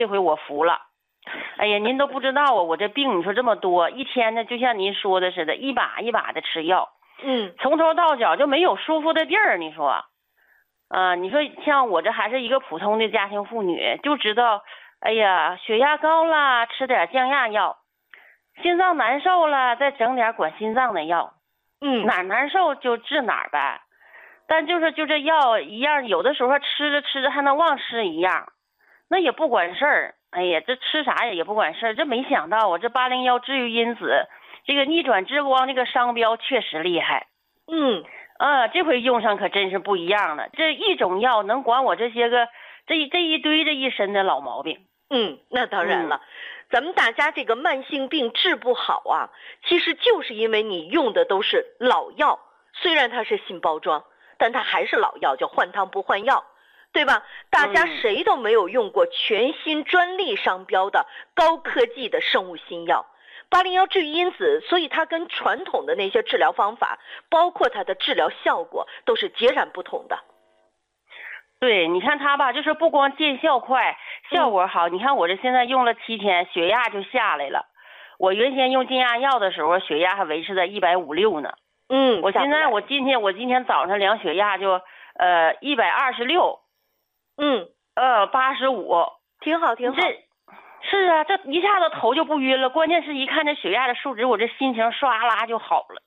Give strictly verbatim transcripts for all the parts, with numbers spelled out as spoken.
这回我服了。哎呀，您都不知道啊，我这病你说这么多，一天呢就像您说的似的，一把一把的吃药， 嗯， 从头到脚就没有舒服的地儿。你说，啊、呃，你说像我这还是一个普通的家庭妇女，就知道，哎呀，血压高了，吃点降压药；心脏难受了，再整点管心脏的药。 嗯， 哪难受就治哪儿呗。但就是就这药一样，有的时候吃着吃着还能忘吃一样，那也不管事儿。哎呀，这吃啥也也不管事儿。这没想到啊，这八零幺治愈因子这个逆转之光这个商标确实厉害。 嗯， 啊，这回用上可真是不一样了。这一种药能管我这些个这一这一堆这一身的老毛病。 嗯，那当然了，嗯、咱们大家这个慢性病治不好啊，其实就是因为你用的都是老药，虽然它是新包装，但它还是老药，叫换汤不换药，对吧？大家谁都没有用过全新专利商标的高科技的生物新药。八零幺治愈因子，所以它跟传统的那些治疗方法，包括它的治疗效果，都是截然不同的。 对，你看它吧，就是不光见效快，效果好。嗯、你看我这现在用了七天，血压就下来了。我原先用降压药的时候，血压还维持在一百五六呢。 嗯， 我现在我今天我今天早上量血压就呃一百二十六， 嗯， 呃八十五， 挺好挺好。 这是啊，这一下子头就不晕了。关键是一看这血压的数值，我这心情唰啦就好了。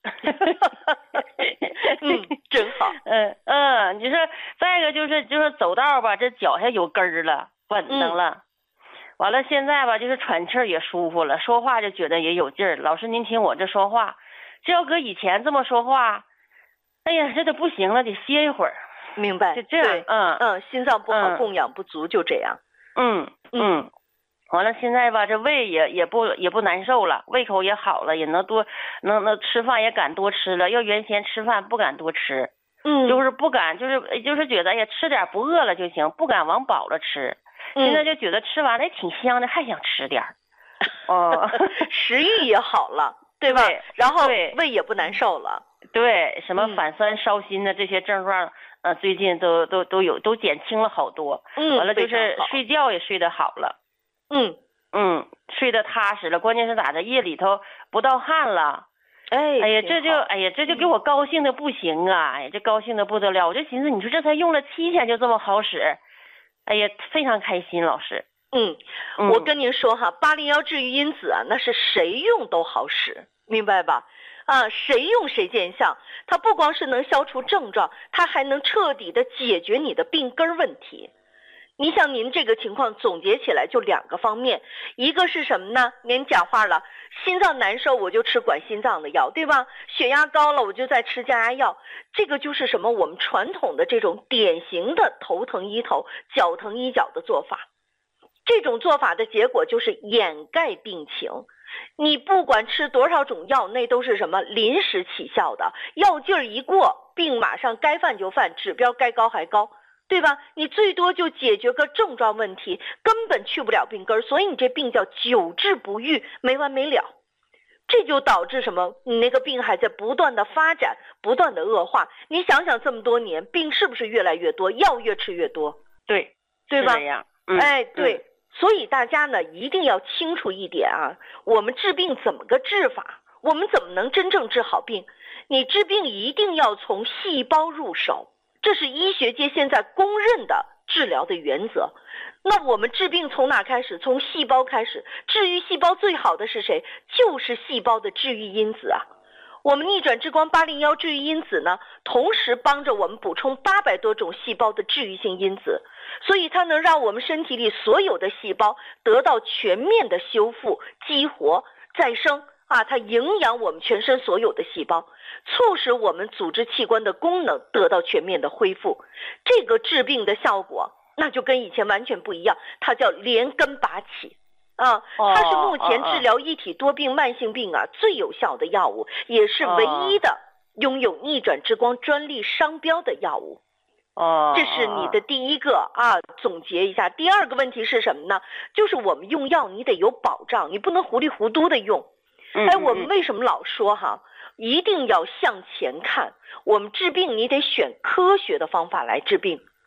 嗯，真好。 嗯嗯，你说再一个就是就是走道吧，这脚下有根儿了，稳当了。嗯、完了现在吧，就是喘气儿也舒服了，说话就觉得也有劲儿。老师您听我这说话，这要搁以前这么说话，哎呀，这都不行了，得歇一会儿。 明白。 就这样。嗯嗯，心脏不好，嗯、供氧不足，就这样。 嗯嗯。完了，现在吧，这胃也也不也不难受了，胃口也好了，也能多能能吃饭也敢多吃了。要原先吃饭不敢多吃， 嗯， 就是不敢，就是就是觉得哎呀吃点不饿了就行，不敢往饱了吃。 嗯、 现在就觉得吃完了挺香的，还想吃点儿。哦， 食欲也好了，对吧？ 对， 然后对胃也不难受了。 对，什么反酸烧心的这些症状，呃，最近都都都有都减轻了好多。 嗯， 完了就是睡觉也睡得好了。 嗯嗯，睡得踏实了，关键是咋的？夜里头不盗汗了。 哎， 哎呀，这就哎呀，这就给我高兴的不行啊！哎呀，这高兴的不得了，我就寻思，你说这才用了七天就这么好使，哎呀，非常开心，老师。 嗯， 嗯我跟您说哈，八零幺治愈因子啊，那是谁用都好使，明白吧？啊，谁用谁见效。它不光是能消除症状，它还能彻底的解决你的病根问题。你像您这个情况总结起来就两个方面，一个是什么呢？您讲话了，心脏难受我就吃管心脏的药，对吧？血压高了我就在吃降压药，这个就是什么？我们传统的这种典型的头疼医头，脚疼医脚的做法。这种做法的结果就是掩盖病情。你不管吃多少种药，那都是什么临时起效的，药劲儿一过，病马上该犯就犯，指标该高还高。对吧？你最多就解决个症状问题，根本去不了病根，所以你这病叫久治不愈，没完没了。这就导致什么？你那个病还在不断的发展，不断的恶化。你想想这么多年，病是不是越来越多，药越吃越多？ 对， 对吧？ 是这样。嗯、 哎，对。 嗯、 所以大家呢一定要清楚一点啊，我们治病怎么个治法？我们怎么能真正治好病？你治病一定要从细胞入手。这是医学界现在公认的治疗的原则。那我们治病从哪开始？从细胞开始。治愈细胞最好的是谁？就是细胞的治愈因子啊。我们逆转之光八零幺治愈因子呢，同时帮着我们补充八百多种细胞的治愈性因子，所以它能让我们身体里所有的细胞得到全面的修复、激活、再生。啊，它营养我们全身所有的细胞，促使我们组织器官的功能得到全面的恢复。这个治病的效果，那就跟以前完全不一样，它叫连根拔起啊，它是目前治疗一体多病慢性病啊最有效的药物，也是唯一的拥有逆转之光专利商标的药物。 哦， 这是你的第一个啊，总结一下。第二个问题是什么呢？就是我们用药你得有保障，你不能糊里糊涂的用。哎，我们为什么老说哈，一定要向前看？我们治病你得选科学的方法来治病。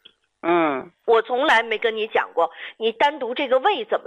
嗯， 我从来没跟你讲过，你单独这个胃怎么